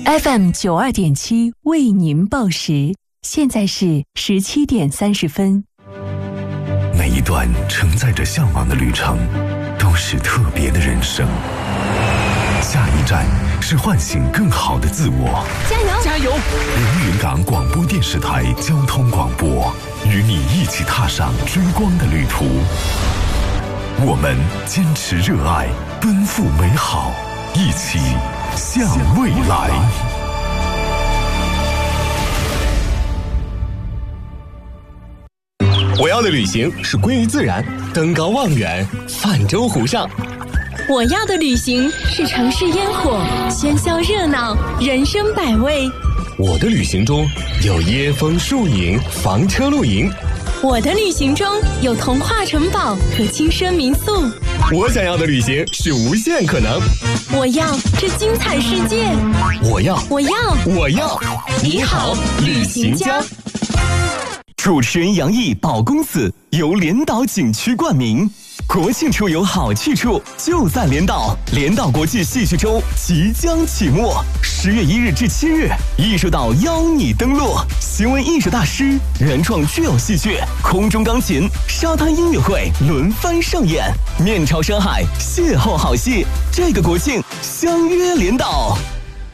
FM92.7为您报时，现在是17点30分。 每一段承载着向往的旅程，都是特别的人生。下一站是唤醒更好的自我。 加油！ 加油！ 连云港广播电视台交通广播，与你一起踏上追光的旅途。我们坚持热爱，奔赴美好，一起向未来。 我要的旅行是归于自然，登高望远，泛舟湖上。 我要的旅行是城市烟火，喧嚣热闹，人生百味。 我的旅行中有椰风树影，房车露营。 我的旅行中有童话城堡和轻奢民宿。 我想要的旅行是无限可能。 我要这精彩世界。 我要。 你好，旅行家。 主持人杨毅保公子由连岛景区冠名，国庆出游好去处就在连岛。连岛国际戏剧周即将启幕，10月1日至7日，艺术岛邀你登陆。行为艺术大师、原创具有戏剧、空中钢琴、沙滩音乐会轮番上演，面朝山海，邂逅好戏。这个国庆相约连岛。